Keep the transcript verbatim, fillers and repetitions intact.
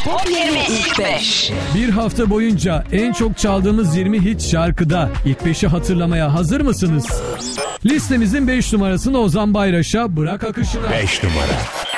Top yirmi ilk beş. Bir hafta boyunca en çok çaldığımız yirmi hit şarkıda ilk beşi hatırlamaya hazır mısınız? Listemizin beş numarasını Ozan Bayraş'a Bırak Akışına. beş numara.